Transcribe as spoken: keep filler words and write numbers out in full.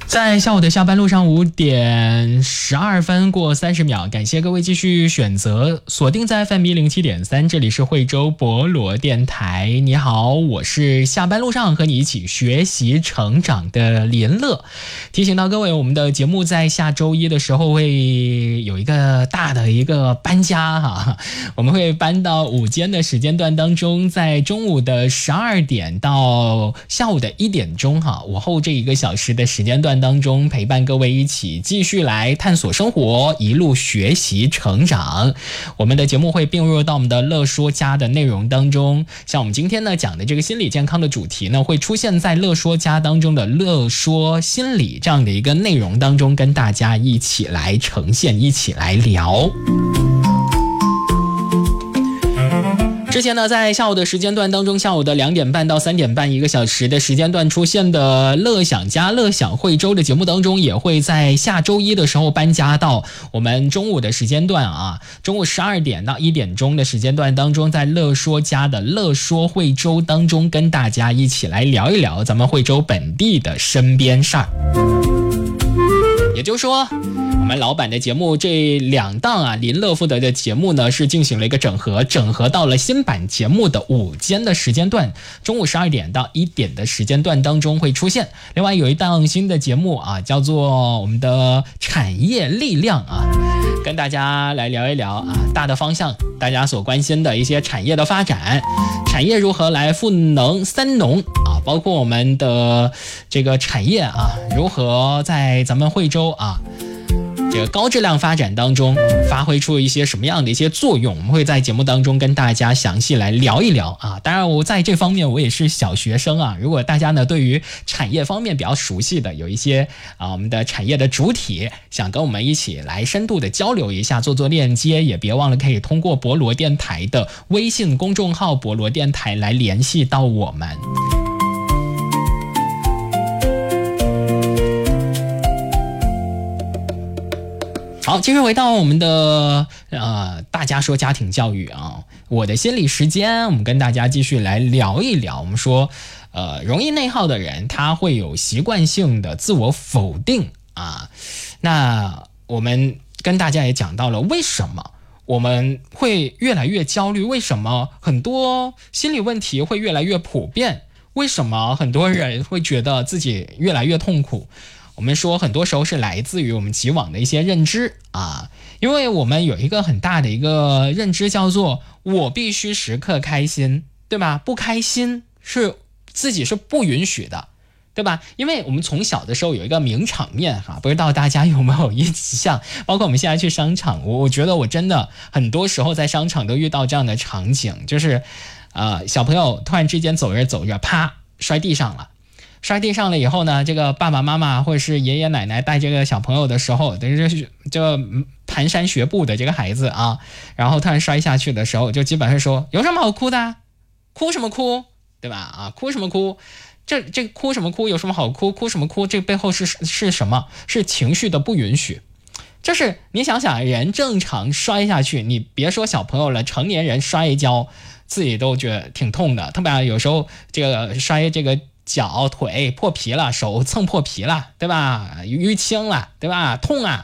在下午的下班路上五点十二分过三十秒，感谢各位继续选择锁定在 F M 一零七点三，这里是惠州博罗电台。你好，我是下班路上和你一起学习成长的林乐。提醒到各位，我们的节目在下周一的时候会有一个大的一个搬家哈，我们会搬到午间的时间段当中，在中午的十二点到下午的一点钟哈，午后这一个小时的时间段当中陪伴各位一起继续来探索生活，一路学习成长。我们的节目会并入到我们的乐说家的内容当中，像我们今天呢讲的这个心理健康的主题呢，会出现在乐说家当中的乐说心理这样的一个内容当中，跟大家一起来呈现，一起来聊。之前呢，在下午的时间段当中，下午的两点半到三点半一个小时的时间段出现的乐享家乐享惠州的节目当中，也会在下周一的时候搬家到我们中午的时间段啊，中午十二点到一点钟的时间段当中，在乐说家的乐说惠州当中，跟大家一起来聊一聊咱们惠州本地的身边事儿。也就是说，我们老板的节目这两档啊，林乐负责的节目呢是进行了一个整合，整合到了新版节目的午间的时间段，中午十二点到一点的时间段当中会出现。另外有一档新的节目啊，叫做我们的产业力量啊，跟大家来聊一聊啊，大的方向，大家所关心的一些产业的发展，产业如何来赋能三农啊，包括我们的这个产业啊，如何在咱们惠州啊这个高质量发展当中发挥出一些什么样的一些作用，我们会在节目当中跟大家详细来聊一聊啊。当然我在这方面我也是小学生啊，如果大家呢对于产业方面比较熟悉的，有一些啊我们的产业的主体想跟我们一起来深度的交流一下，做做链接，也别忘了可以通过博罗电台的微信公众号博罗电台来联系到我们。好，继续回到我们的呃，大家说家庭教育啊，我的心理时间，我们跟大家继续来聊一聊。我们说，呃，容易内耗的人，他会有习惯性的自我否定啊。那我们跟大家也讲到了，为什么我们会越来越焦虑？为什么很多心理问题会越来越普遍？为什么很多人会觉得自己越来越痛苦？我们说很多时候是来自于我们既往的一些认知啊，因为我们有一个很大的一个认知叫做我必须时刻开心，对吧？不开心是自己是不允许的，对吧？因为我们从小的时候有一个名场面哈，不知道大家有没有印象？包括我们现在去商场，我我觉得我真的很多时候在商场都遇到这样的场景，就是呃小朋友突然之间走着走着，啪摔地上了。摔地上了以后呢，这个爸爸妈妈或者是爷爷奶奶带这个小朋友的时候，等于是这个蹒跚学步的这个孩子啊，然后突然摔下去的时候，就基本上说有什么好哭的，哭什么哭，对吧？啊，哭什么哭？这这哭什么哭？有什么好哭？哭什么哭？这背后是是什么？是情绪的不允许。就是你想想，人正常摔下去，你别说小朋友了，成年人摔一跤，自己都觉得挺痛的。特别有时候这个摔这个。脚腿破皮了，手蹭破皮了，对吧？淤青了，对吧？痛啊！